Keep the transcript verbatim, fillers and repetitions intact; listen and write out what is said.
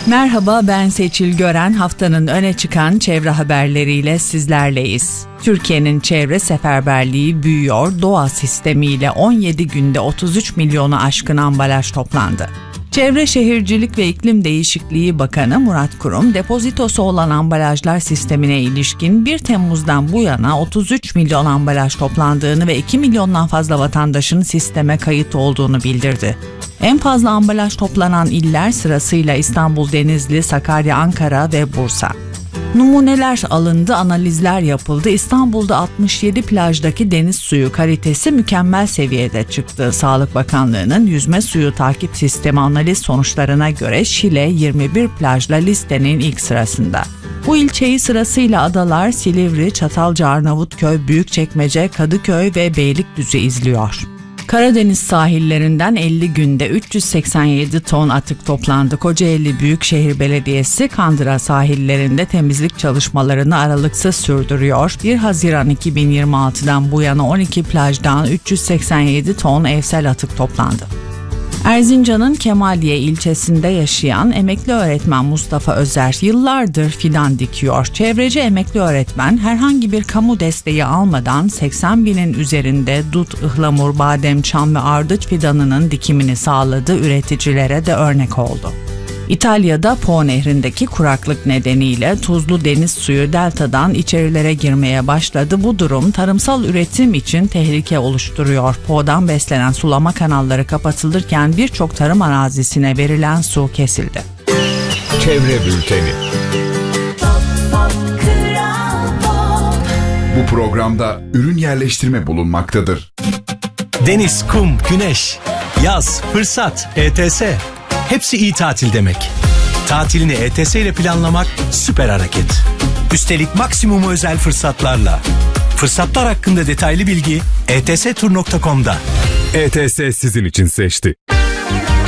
Merhaba, ben Seçil Gören. Haftanın öne çıkan çevre haberleriyle sizlerleyiz. Türkiye'nin çevre seferberliği büyüyor. Doğa sistemiyle on yedi günde otuz üç milyonu aşkın ambalaj toplandı. Çevre Şehircilik ve İklim Değişikliği Bakanı Murat Kurum, depozitosu olan ambalajlar sistemine ilişkin bir Temmuz'dan bu yana otuz üç milyon ambalaj toplandığını ve iki milyondan fazla vatandaşın sisteme kayıt olduğunu bildirdi. En fazla ambalaj toplanan iller sırasıyla İstanbul, Denizli, Sakarya, Ankara ve Bursa. Numuneler alındı, analizler yapıldı. İstanbul'da altmış yedi plajdaki deniz suyu kalitesi mükemmel seviyede çıktı. Sağlık Bakanlığı'nın yüzme suyu takip sistemi analiz sonuçlarına göre Şile yirmi bir plajla listenin ilk sırasında. Bu ilçeyi sırasıyla Adalar, Silivri, Çatalca, Arnavutköy, Büyükçekmece, Kadıköy ve Beylikdüzü izliyor. Karadeniz sahillerinden elli günde üç yüz seksen yedi ton atık toplandı. Kocaeli Büyükşehir Belediyesi Kandıra sahillerinde temizlik çalışmalarını aralıksız sürdürüyor. bir Haziran iki bin yirmi altıdan bu yana on iki plajdan üç yüz seksen yedi ton evsel atık toplandı. Erzincan'ın Kemaliye ilçesinde yaşayan emekli öğretmen Mustafa Özer yıllardır fidan dikiyor. Çevreci emekli öğretmen herhangi bir kamu desteği almadan seksen binin üzerinde dut, ıhlamur, badem, çam ve ardıç fidanının dikimini sağladı, üreticilere de örnek oldu. İtalya'da Po Nehri'ndeki kuraklık nedeniyle tuzlu deniz suyu deltadan içerilere girmeye başladı. Bu durum tarımsal üretim için tehlike oluşturuyor. Po'dan beslenen sulama kanalları kapatılırken birçok tarım arazisine verilen su kesildi. Çevre Bülteni. Bu programda ürün yerleştirme bulunmaktadır. Deniz, kum, güneş, yaz, fırsat, E T S. Hepsi iyi tatil demek. Tatilini E T S ile planlamak süper hareket. Üstelik maksimum özel fırsatlarla. Fırsatlar hakkında detaylı bilgi e t s tur nokta com'da. E T S sizin için seçti.